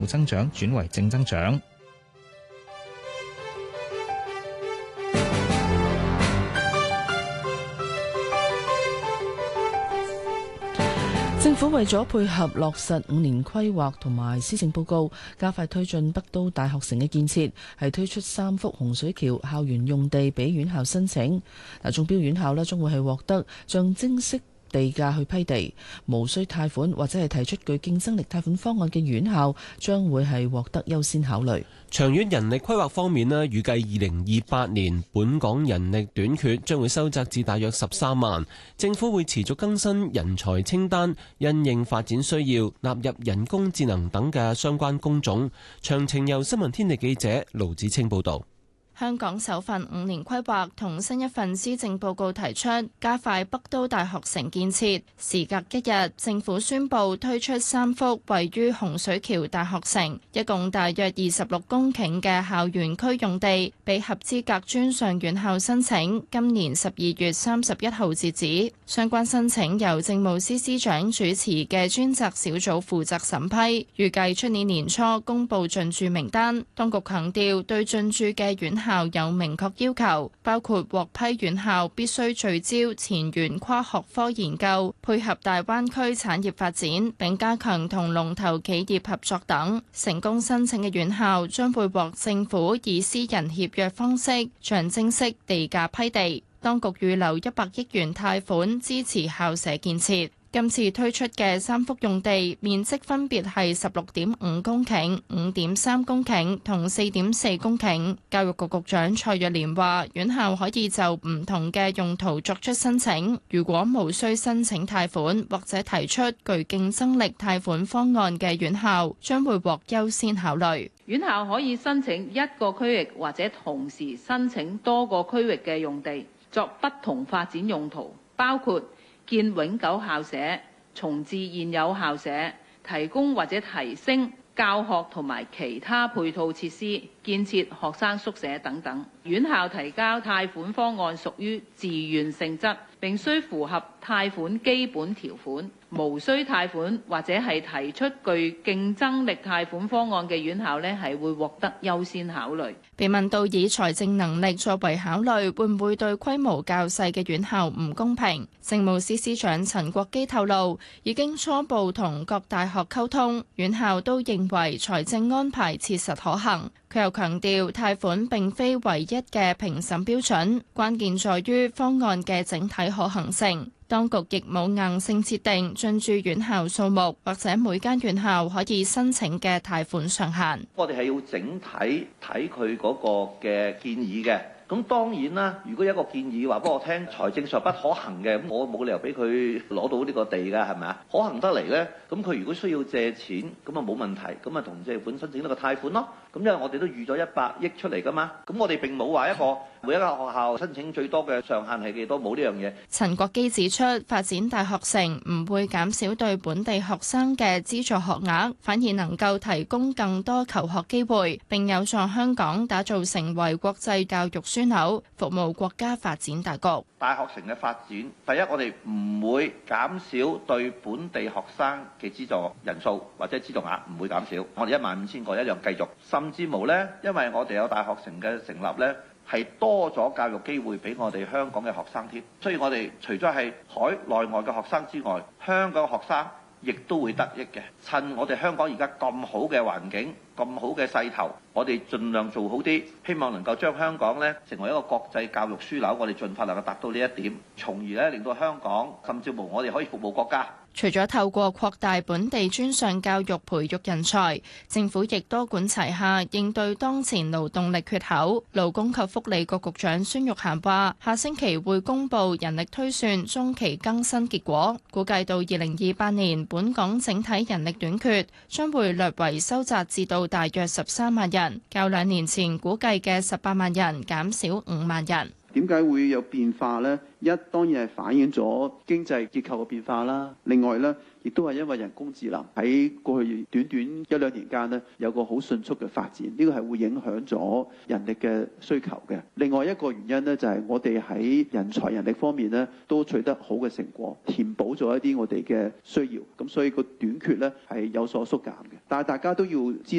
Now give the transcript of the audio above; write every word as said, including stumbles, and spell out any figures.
負增長轉為正增長。 政府為咗配合落實五年規劃同埋施政報告，加快推進北都大學城嘅建設，係推出三幅洪水橋校園用地俾院校申請。嗱，中標院校咧將會係獲得象徵式地價去批地，無需貸款或者係提出具競爭力貸款方案嘅院校，將會係獲得優先考慮。 長遠人力規劃方面呢，預計二零二八年本港人力短缺將會收窄至大約十三萬。政府會持續更新人才清單，因應發展需要，納入人工智能等嘅相關工種。詳情由新聞天地記者盧子清報導。 香港首份五年規劃同新一份施政報告提出加快北都大學城建設，時隔一日，政府宣布推出三幅位於洪水橋大學城，一共大約二十六公頃嘅校園區用地，俾合資格專上院校申請，今年十二月三十一號截止。相關申請由政務司司長主持嘅專責小組負責審批，預計出年年初公布進駐名單。當局強調對進駐嘅院校校有明確要求，包括獲批院校必須聚焦前沿跨學科研究，配合大灣區產業發展，並加強同龍頭企業合作等。成功申請嘅院校將會獲政府以私人協約方式象徵式地價批地，當局預留一百億元貸款支持校舍建設。今次推出嘅三幅用地面積分別係十六點五公頃、五點三公頃同四點四公頃。教育局局長蔡若蓮話，院校可以就唔同嘅用途作出申請，如果無需申請貸款或者提出具競爭力貸款方案嘅院校，將會獲優先考慮。 院校可以申請一個區域或者同時申請多個區域嘅用地，作不同發展用途，包括建永久校舍、重置現有校舍、提供或者提升教學同埋其他配套設施、建設學生宿舍等等。院校提交貸款方案屬於自願性質，並須符合貸款基本條款。無需貸款或者係提出具競爭力貸款方案嘅院校呢，係會獲得優先考慮。 被問到以財政能力作為考慮，會唔會對規模較細嘅院校唔公平？政務司司長陳國基透露，已經初步同各大學溝通，院校都認為財政安排切實可行。佢又強調，貸款並非唯一嘅評審標準，關鍵在於方案嘅整體可行性。當局亦冇硬性設定進駐院校數目，或者每間院校可以申請嘅貸款上限。 我哋係要整體睇佢嗰個嘅建議嘅。咁當然啦，如果有一個建議話俾我聽財政上不可行嘅，咁我冇理由俾佢攞到呢個地㗎，係咪啊？可行得嚟呢，咁佢如果需要借錢，咁啊冇問題，咁啊同借款申請呢個貸款咯。咁因為我哋都預咗一百億出嚟㗎嘛，咁我哋並冇話一個每一間學校申請最多嘅上限係幾多，冇呢樣嘢。 陳國基指出，發展大學城唔會減少對本地學生嘅資助學額，反而能夠提供更多求學機會，並有助香港打造成為國際教育樞紐，服務國家發展大局。 大學城嘅發展，第一我哋唔會減少對本地學生嘅資助人數或者資助額，唔會減少。我哋一萬五千個一樣繼續，甚至無呢，因為我哋有大學城嘅成立呢，係多咗教育機會俾我哋香港嘅學生添。所以我哋除咗係海內外嘅學生之外，香港嘅學生亦都會得益嘅。趁我哋香港而家咁好嘅環境、咁好嘅勢頭，我哋盡量做好啲，希望能夠將香港呢成為一個國際教育樞紐。我哋盡快能夠達到呢一點，從而呢令到香港甚至乎我哋可以服務國家。 除咗透過擴大本地專上教育培育人才，政府亦多管齊下應對當前勞動力缺口。勞工及福利局局長孫玉菡話，下星期會公布人力推算中期更新結果，估計到二零二八年本港整體人力短缺將會略為收窄至到大約十三萬人，較兩年前估計嘅十八萬人減少五萬人。 點解會有變化呢？一當然係反映咗經濟結構嘅變化啦。另外呢，亦都係因為人工智能喺過去短短一兩年間呢，有個好迅速嘅發展，呢個係會影響咗人力嘅需求嘅。另外一個原因呢，就係我哋喺人才人力方面呢，都取得好嘅成果，填補咗一啲我哋嘅需要。咁所以個短缺呢係有所縮減嘅。 但係大家都要知